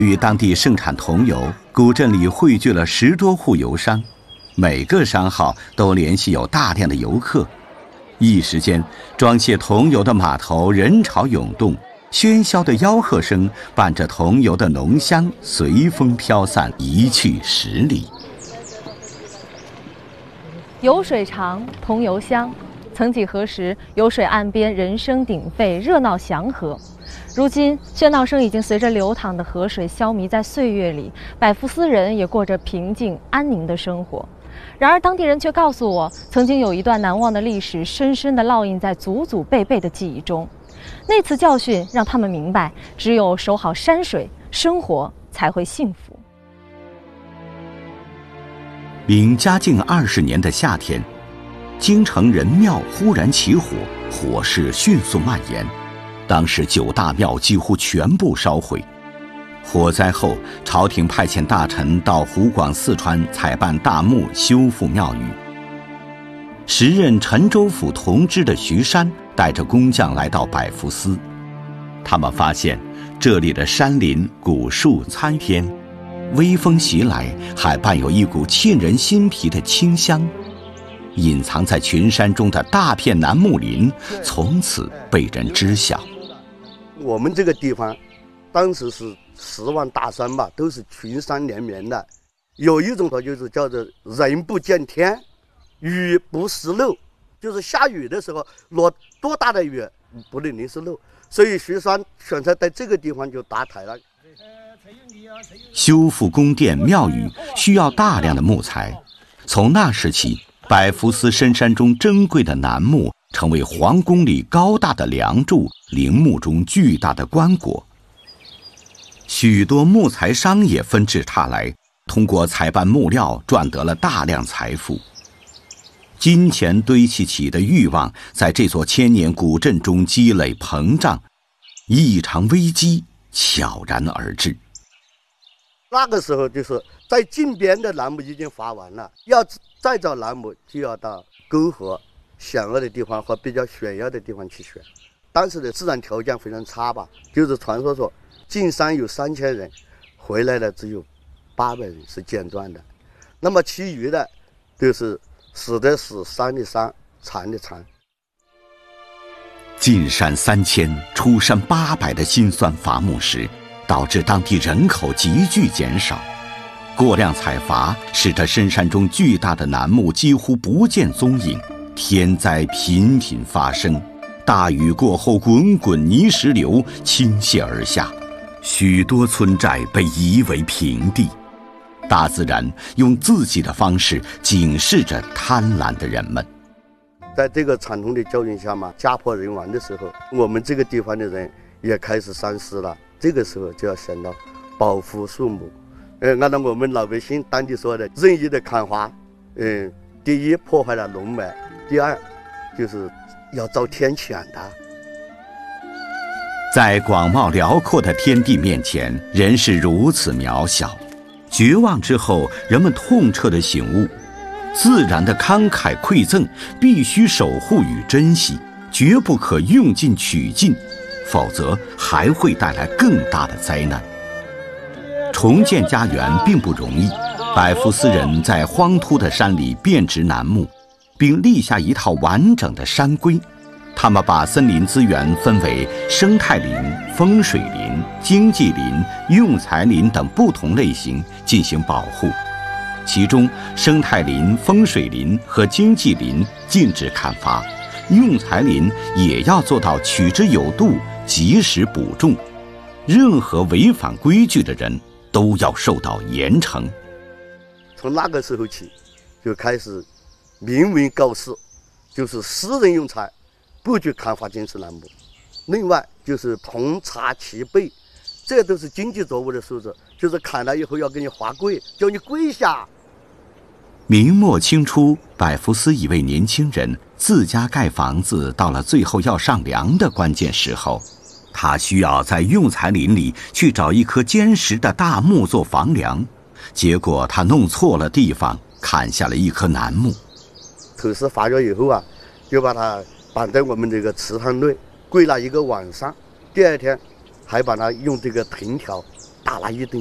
与当地盛产桐油，古镇里汇聚了10多户油商，每个商号都联系有大量的游客。一时间，装卸桐油的码头人潮涌动，喧嚣的吆喝声伴着桐油的浓香随风飘散，一去10里。 油水长，桐油香。曾几何时，油水岸边人声鼎沸，热闹祥和。如今，喧闹声已经随着流淌的河水消弭在岁月里，百福斯人也过着平静安宁的生活。然而，当地人却告诉我，曾经有一段难忘的历史，深深地烙印在祖祖辈辈的记忆中。那次教训让他们明白，只有守好山水，生活才会幸福。 明嘉靖20年的夏天，京城人庙忽然起火，火势迅速蔓延。当时9大庙几乎全部烧毁。火灾后，朝廷派遣大臣到湖广、四川采办大木修复庙宇。时任陈州府同知的徐山带着工匠来到百福司，他们发现这里的山林古树参天，微风袭来还伴有一股沁人心脾的清香。隐藏在群山中的大片楠木林从此被人知晓。 我们这个地方当时是10万大山吧，都是群山连绵的。有一种就是叫做人不见天，雨不识漏，就是下雨的时候落多大的雨不能淋湿漏，所以徐山选择在这个地方就搭台了。 修复宫殿庙宇需要大量的木材，从那时起，百福司深山中珍贵的楠木成为皇宫里高大的梁柱，陵墓中巨大的棺椁。许多木材商也纷至沓来，通过采办木料赚得了大量财富。金钱堆砌起的欲望在这座千年古镇中积累膨胀，一场危机悄然而至。 那个时候就是在近边的楠木已经伐完了，要再找楠木就要到沟河险恶的地方和比较险要的地方去选。当时的自然条件非常差吧，就是传说进山有3000人，回来的只有800人是捡钻的，那么其余的就是死的死，伤的伤，残的残。 进山3000，出山800的辛酸伐木时，导致当地人口急剧减少。过量采伐使得深山中巨大的楠木几乎不见踪影，天灾频频发生。大雨过后，滚滚泥石流倾泻而下，许多村寨被夷为平地。大自然用自己的方式警示着贪婪的人们。 在这个惨痛的教训下嘛，家破人亡的时候，我们这个地方的人也开始三思了。这个时候就要想到保护树木。按照我们老百姓当地说的，任意的砍伐，第一破坏了龙脉，第二就是要遭天谴的。 在广袤辽阔的天地面前，人是如此渺小。绝望之后，人们痛彻的醒悟，自然的慷慨馈赠必须守护与珍惜，绝不可用尽取尽，否则还会带来更大的灾难。重建家园并不容易，百福司人在荒秃的山里遍植楠木，并立下一套完整的山规。他们把森林资源分为生态林、风水林、经济林、用材林等不同类型进行保护。其中，生态林、风水林和经济林禁止砍伐，用材林也要做到取之有度，及时补种。任何违反规矩的人都要受到严惩。 从那个时候起，就开始明文告示，就是私人用材不许砍伐坚实楠木。另外就是同查其背，这都是经济作物的素质，就是砍了以后要给你罚跪，叫你跪下。 明末清初，百福司一位年轻人自家盖房子，到了最后要上梁的关键时候，他需要在用材林里去找一棵坚实的大木做房梁，结果他弄错了地方，砍下了一棵楠木。 口试发觉以后啊，就把它绑在我们这个池塘内，跪了一个晚上。第二天还把它用这个藤条打了一顿